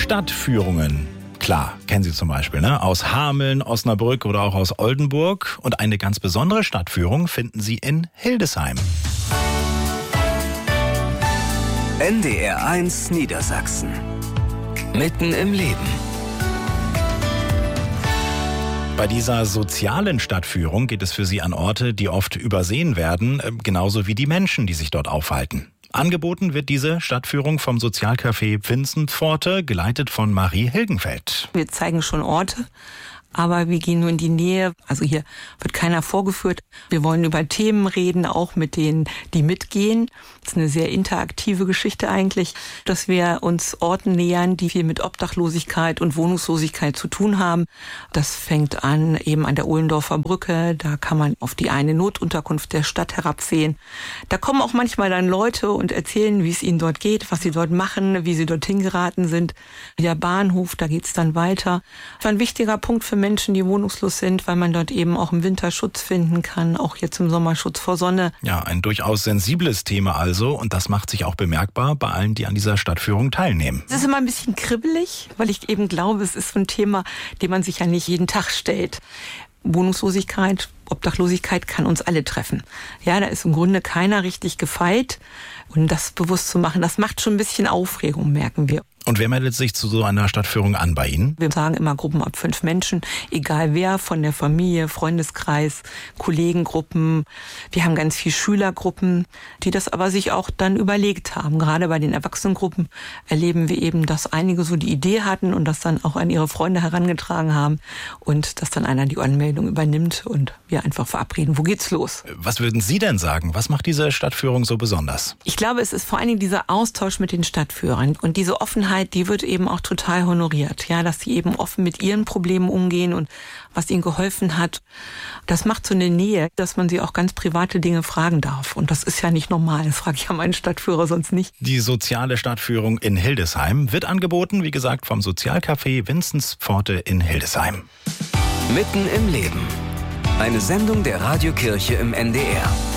Stadtführungen. Klar, kennen Sie zum Beispiel, aus Hameln, Osnabrück oder auch aus Oldenburg. Und eine ganz besondere Stadtführung finden Sie in Hildesheim. NDR 1 Niedersachsen. Mitten im Leben. Bei dieser sozialen Stadtführung geht es für Sie an Orte, die oft übersehen werden, genauso wie die Menschen, die sich dort aufhalten. Angeboten wird diese Stadtführung vom Sozialcafé Pfinzenpforte, geleitet von Marie Hilgenfeld. Wir zeigen schon Orte, aber wir gehen nur in die Nähe. Also hier wird keiner vorgeführt. Wir wollen über Themen reden, auch mit denen, die mitgehen. Das ist eine sehr interaktive Geschichte eigentlich, dass wir uns Orten nähern, die viel mit Obdachlosigkeit und Wohnungslosigkeit zu tun haben. Das fängt an eben an der Ohlendorfer Brücke. Da kann man auf die eine Notunterkunft der Stadt herabsehen. Da kommen auch manchmal dann Leute und erzählen, wie es ihnen dort geht, was sie dort machen, wie sie dorthin geraten sind. Der Bahnhof, da geht's dann weiter. Das war ein wichtiger Punkt für Menschen, die wohnungslos sind, weil man dort eben auch im Winter Schutz finden kann, auch jetzt im Sommer Schutz vor Sonne. Ja, ein durchaus sensibles Thema also, und das macht sich auch bemerkbar bei allen, die an dieser Stadtführung teilnehmen. Es ist immer ein bisschen kribbelig, weil ich eben glaube, es ist so ein Thema, dem man sich ja nicht jeden Tag stellt. Wohnungslosigkeit, Obdachlosigkeit kann uns alle treffen. Ja, da ist im Grunde keiner richtig gefeit. Und das bewusst zu machen, das macht schon ein bisschen Aufregung, merken wir. Und wer meldet sich zu so einer Stadtführung an bei Ihnen? Wir sagen immer Gruppen ab 5 Menschen, egal wer, von der Familie, Freundeskreis, Kollegengruppen. Wir haben ganz viele Schülergruppen, die das aber sich auch dann überlegt haben. Gerade bei den Erwachsenengruppen erleben wir eben, dass einige so die Idee hatten und das dann auch an ihre Freunde herangetragen haben und dass dann einer die Anmeldung übernimmt und wir einfach verabreden, wo geht's los? Was würden Sie denn sagen? Was macht diese Stadtführung so besonders? Ich glaube, es ist vor allen Dingen dieser Austausch mit den Stadtführern und diese Offenheit, die wird eben auch total honoriert, ja, dass sie eben offen mit ihren Problemen umgehen und was ihnen geholfen hat. Das macht so eine Nähe, dass man sie auch ganz private Dinge fragen darf. Und das ist ja nicht normal, das frage ich ja meinen Stadtführer sonst nicht. Die soziale Stadtführung in Hildesheim wird angeboten, wie gesagt, vom Sozialcafé Pfinzenpforte in Hildesheim. Mitten im Leben. Eine Sendung der Radiokirche im NDR.